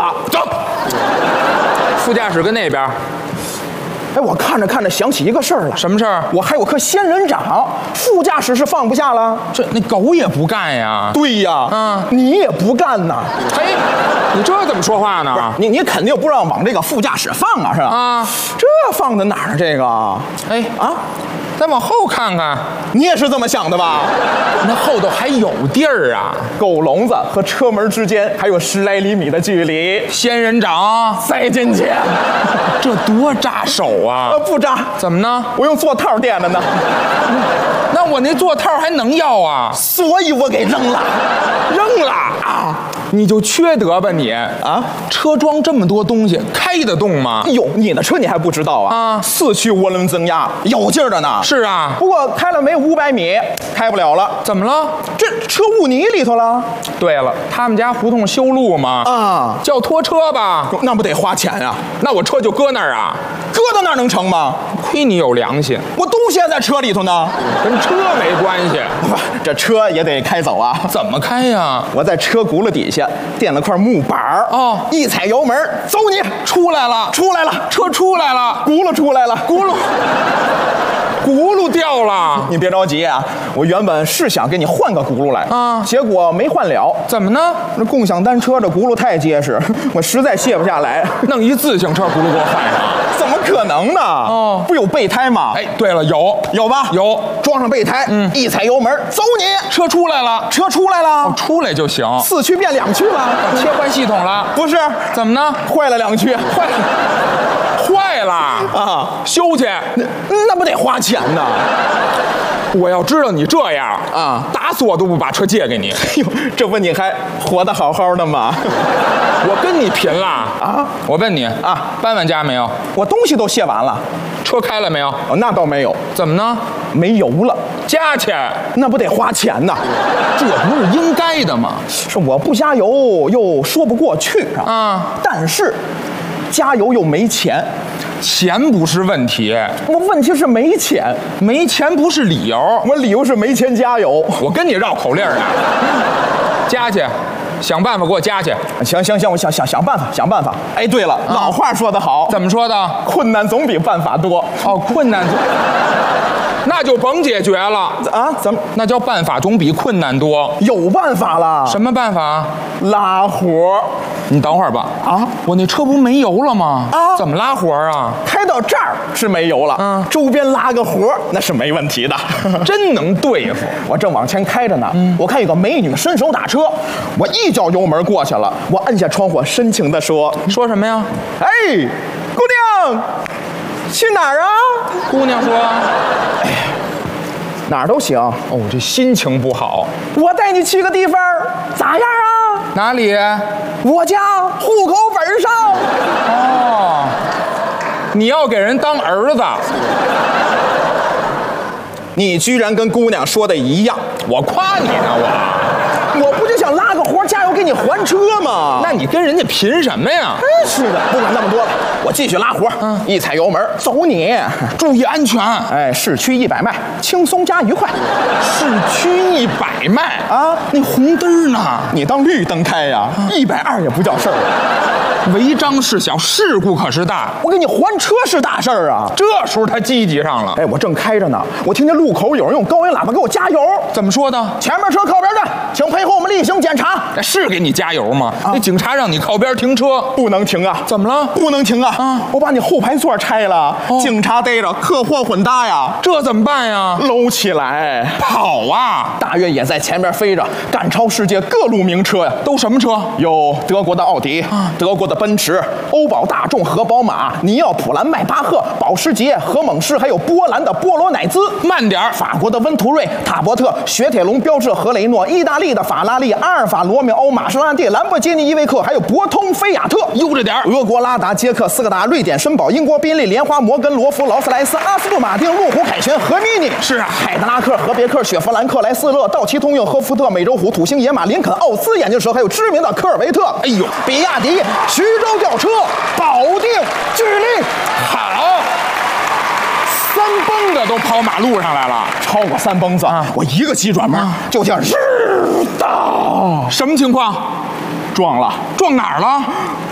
了。 走，副驾驶跟那边。 哎，我看着看着想起一个事儿了。 什么事儿？ 我还有颗仙人掌，副驾驶是放不下了。 那狗也不干呀。 对呀，你也不干呐。 嘿，你这怎么说话呢？ 你肯定不让往这个副驾驶放啊，是吧？ 啊， 这放在哪儿？这个， 哎啊，再往后看看， 你也是这么想的吧？ 那后头还有地儿啊， 狗笼子和车门之间还有10来厘米的距离， 仙人掌塞进去， 这多扎手啊！ 不扎， 怎么呢？ 我用座套垫的呢。 那我那座套还能要啊？ 所以我给扔了， 扔了啊！你就缺德吧你啊！车装这么多东西，开得动吗？ 哟，你的车你还不知道啊？4驱涡轮增压，有劲儿的呢。 是啊， 不过开了没500米，开不了了。 怎么了？ 这车误泥里头了。 对了，他们家胡同修路嘛，叫拖车吧？ 那不得花钱呀？ 那我车就搁那儿啊？ 搁到那儿能成吗？ 亏你有良心， 我东西还在车里头呢， 跟车没关系。 不，这车也得开走啊。 怎么开呀？ 我在车轱辘底下垫了块木板儿，一踩油门，走你！ 出来了， 出来了， 车出来了， 轱辘出来了， 轱辘掉了。 你别着急啊，我原本是想给你换个轱辘来结果没换了。 怎么呢？ 那共享单车的轱辘太结实，我实在卸不下来， 弄一自行车轱辘给我换上。 怎么可能呢？不有备胎吗？ 哎，对了，有吧？有， 装上备胎，一踩油门，走你！ 车出来了， 车出来了， 出来就行。 4驱变2驱了， 切换系统了？ 不是， 怎么呢？ 坏了2驱， 坏了啊！修去， 那不得花钱呢？ 我要知道你这样打死我都不把车借给你。 哎呦，这不你还活得好好的吗？ 我跟你贫了啊！我问你搬完家没有？ 我东西都卸完了， 车开了没有？ 那倒没有。 怎么呢？ 没油了， 加去， 那不得花钱呢？ 这不是应该的吗？ 是我不加油又说不过去但是加油又没钱。 钱不是问题， 我问题是没钱， 没钱不是理由， 我理由是没钱加油。 我跟你绕口令呢，加去，想办法给我加去。 行，我想办法。哎，对了，老话说得好， 怎么说的？ 困难总比办法多。 困难总。那就甭解决了怎么？ 那叫办法总比困难多。 有办法了。 什么办法？ 拉活。 你等会儿吧。我那车不没油了吗？怎么拉活啊？ 开到这儿是没油了，周边拉个活那是没问题的。 真能对付。 我正往前开着呢，我看有个美女伸手打车，我一脚油门过去了，我按下窗户深情地说什么呀？ 哎，姑娘，去哪儿啊？ 姑娘说哎，哪儿都行。 这心情不好。 我带你去个地方，咋样啊？ 哪里？ 我家户口本上。 你要给人当儿子。 你居然跟姑娘说的一样。 我夸你呢， 我不就想拉个活加油给你还车吗？ 那你跟人家凭什么呀？ 真是的，不管那么多了，我继续拉活，一踩油门，走你， 注意安全。 哎，市区100迈，轻松加愉快。 市区100迈那红灯呢？ 你当绿灯开呀？120也不叫事儿。 违章事小，事故可是大。 我给你还车是大事儿啊！ 这时候他积极上了。 哎，我正开着呢，我听见路口有人用高音喇叭给我加油。 怎么说的？ 前面车靠边站，请配合我们例行检查。 是给你加油吗？那警察让你靠边停车， 不能停啊！ 怎么了？ 不能停啊！我把你后排座拆了，警察逮着，客货混搭呀！ 这怎么办呀？ 搂起来， 跑啊！ 大越野在前面飞着，赶超世界各路名车呀！ 都什么车？ 有德国的奥迪，德国的奔驰，欧宝、大众和宝马，尼奥、普兰、迈巴赫、保时捷和猛狮，还有波兰的波罗乃兹。 慢点， 法国的温图瑞、塔伯特、雪铁龙、标致、和雷诺，意大利的法拉利、阿尔法罗密欧、玛莎拉蒂、兰博基尼、依维柯，还有博通、菲亚特。 悠着点。 俄国拉达、捷克斯柯达、瑞典绅宝、英国宾利、莲花、摩根、罗孚、劳斯莱斯、阿斯顿马丁、路虎、凯旋和 mini。 是啊， 凯迪拉克、和别克、雪佛兰、克莱斯勒、道奇通用、和福特、美洲虎、土星、野马、林肯、奥斯眼镜蛇，还有知名的科尔维特。 哎呦， 比亚迪、徐州吊车，保定巨力。 好，3蹦子都跑马路上来了， 超过3蹦子我一个急转弯就叫日到。 什么情况？ 撞了， 撞哪儿了？